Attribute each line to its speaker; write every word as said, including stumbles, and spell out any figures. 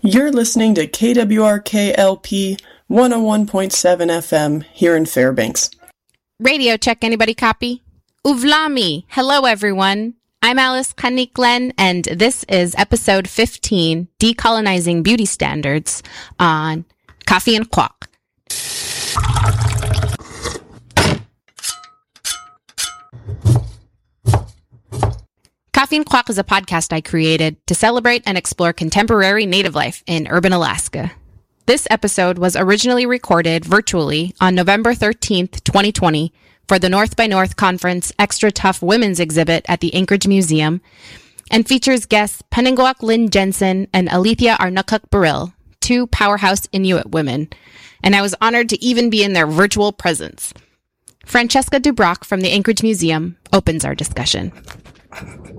Speaker 1: You're listening to K W R K L P one oh one point seven F M here in Fairbanks.
Speaker 2: Radio check, anybody copy? Uvlami! Hello, everyone. I'm Alice Kaniklen, and this is episode fifteen, Decolonizing Beauty Standards, on Coffee and Quack. Coffee and Quack is a podcast I created to celebrate and explore contemporary native life in urban Alaska. This episode was originally recorded virtually on November thirteenth, twenty twenty, for the North by North Conference Extra Tough Women's exhibit at the Anchorage Museum, and features guests Penningoak Lynn Jensen and Alethea Arnukuk Baril, two powerhouse Inuit women, and I was honored to even be in their virtual presence. Francesca Dubrock from the Anchorage Museum opens our discussion.